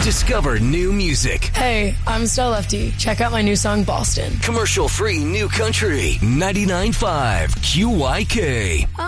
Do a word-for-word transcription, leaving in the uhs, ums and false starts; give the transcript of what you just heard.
Discover new music. Hey, I'm Stella Lefty. Check out my new song, Boston. Commercial-free new country. ninety-nine point five Q Y K.